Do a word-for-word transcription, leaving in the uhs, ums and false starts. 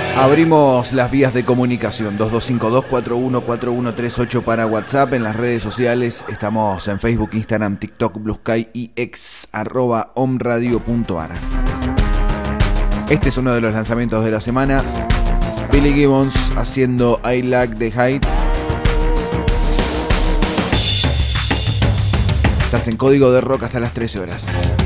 Abrimos las vías de comunicación dos dos cinco dos, cuatro uno cuatro uno tres ocho para WhatsApp. En las redes sociales estamos en Facebook, Instagram, TikTok, Blue Sky y ex arroba omradio punto ar. Este es uno de los lanzamientos de la semana. Billy Gibbons haciendo I Like the Height. Estás en Código de Rock hasta las trece horas.